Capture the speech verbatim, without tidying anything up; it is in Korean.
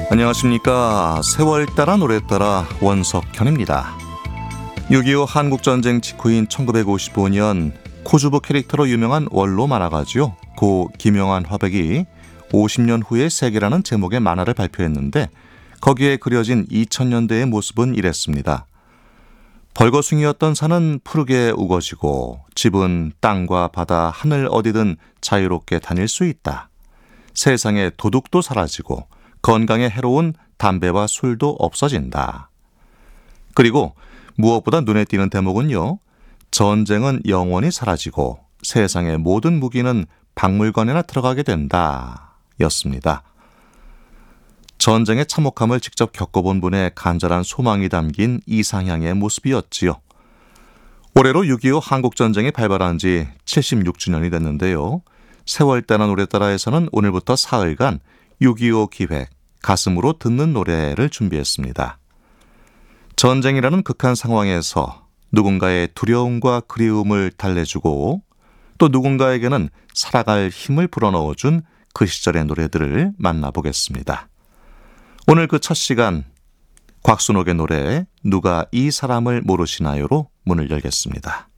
안녕하십니까. 세월 따라 노래 따라 원석현입니다. 육이오 한국전쟁 직후인 천구백오십오 년 코주부 캐릭터로 유명한 원로 만화가죠. 고 김영환 화백이 오십 년 후의 세계라는 제목의 만화를 발표했는데 거기에 그려진 이천 년대의 모습은 이랬습니다. 벌거숭이였던 산은 푸르게 우거지고 집은 땅과 바다, 하늘 어디든 자유롭게 다닐 수 있다. 세상에 도둑도 사라지고 건강에 해로운 담배와 술도 없어진다. 그리고 무엇보다 눈에 띄는 대목은요. 전쟁은 영원히 사라지고 세상의 모든 무기는 박물관에나 들어가게 된다. 였습니다. 전쟁의 참혹함을 직접 겪어본 분의 간절한 소망이 담긴 이상향의 모습이었지요. 올해로 육이오 한국전쟁이 발발한 지 칠십육 주년이 됐는데요. 세월 따라 노래 따라에서는 오늘부터 사흘간 육이오 기획 가슴으로 듣는 노래를 준비했습니다. 전쟁이라는 극한 상황에서 누군가의 두려움과 그리움을 달래주고 또 누군가에게는 살아갈 힘을 불어넣어준 그 시절의 노래들을 만나보겠습니다. 오늘 그 첫 시간 곽순옥의 노래 누가 이 사람을 모르시나요로 문을 열겠습니다.